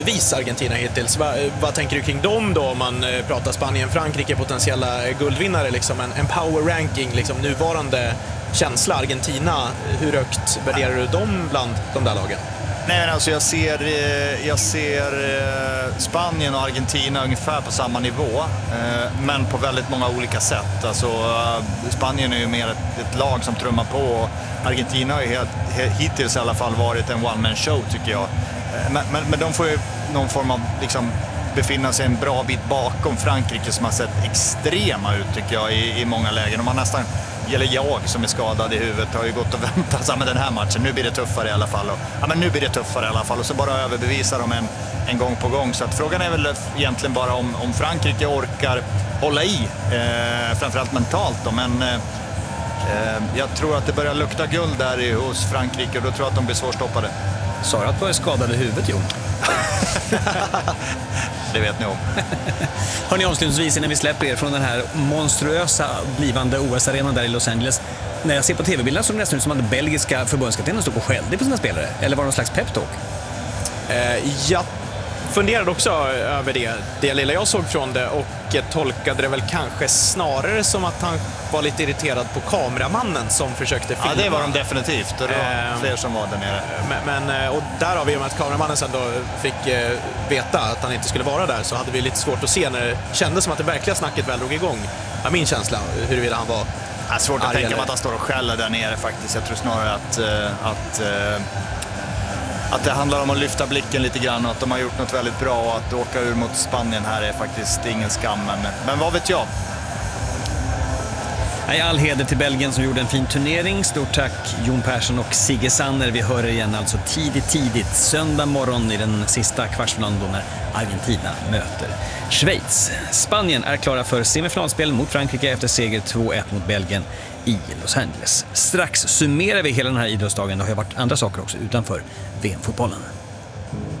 Vis Argentina hittills. Vad tänker du kring dem då om man pratar Spanien, Frankrike, potentiella guldvinnare, liksom en power ranking, liksom nuvarande känsla Argentina, hur högt värderar du dem bland de där lagen? Nej, men alltså jag ser Spanien och Argentina ungefär på samma nivå, men på väldigt många olika sätt. Alltså, Spanien är ju mer ett lag som trummar på, och Argentina har ju hittills i alla fall varit en one-man show, tycker jag. Men de får ju någon form av liksom befinna sig en bra bit bakom Frankrike, som har sett extrema ut, tycker jag, i många lägen. Och man nästan, eller jag som är skadad i huvudet, har ju gått och väntat så, men den här matchen, nu blir det tuffare i alla fall. Och så bara överbevisar de en gång på gång. Så att frågan är väl egentligen bara om Frankrike orkar hålla i, framförallt mentalt då. Men jag tror att det börjar lukta guld där hos Frankrike, och då tror jag att de blir svårstoppade. Sa du att du är skadad i huvudet, Jon? Det vet ni om. Hörrni, avslutningsvis innan vi släpper er från den här monstruösa blivande OS-arenan där i Los Angeles. När jag ser på tv-bilderna så är det nästan som att belgiska förbundskaptenen står på skällde på sina spelare. Eller var det någon slags peptalk? Jag funderade också över det lilla jag såg från det, och tolkade det väl kanske snarare som att han var lite irriterad på kameramannen som försökte filma. Ja, det var de definitivt, och det var fler som var där nere. Men och där har vi med att kameramannen sen då fick veta att han inte skulle vara där, så hade vi lite svårt att se när det kändes som att det verkliga snacket väl drog igång. Ja, min känsla, huruvida han var svårt att tänka mig att han står och skäller där nere faktiskt. Jag tror snarare att det handlar om att lyfta blicken lite grann, och att de har gjort något väldigt bra, och att åka ur mot Spanien här är faktiskt ingen skam. Men vad vet jag? All heder till Belgien som gjorde en fin turnering. Stort tack Jon Persson och Sigge Sanner. Vi hör igen alltså tidigt söndag morgon i den sista kvartsfinalen då när Argentina möter Schweiz. Spanien är klara för semifinalspel mot Frankrike efter seger 2-1 mot Belgien i Los Angeles. Strax summerar vi hela den här idrottsdagen. Det har ju varit andra saker också utanför VM-fotbollen.